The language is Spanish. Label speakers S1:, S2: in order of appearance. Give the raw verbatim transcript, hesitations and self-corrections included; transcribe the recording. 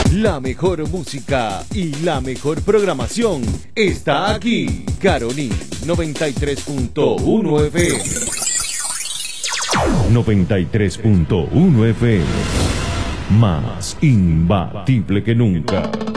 S1: La mejor música y la mejor programación está aquí. Caroní noventa y tres punto uno F M.
S2: noventa y tres punto uno F M. Más imbatible que nunca.